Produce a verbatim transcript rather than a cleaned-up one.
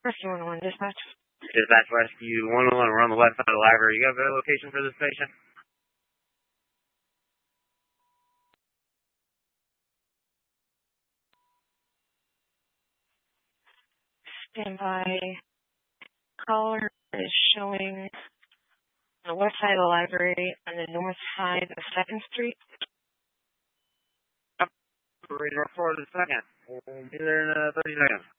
Rescue one oh one dispatch. Dispatch Rescue one oh one, we're on the west side of the library. You got a location for this station? Stand by. Caller is showing on the west side of the library on the north side of second Street. Ready to report in a second. We'll be there in uh, thirty seconds.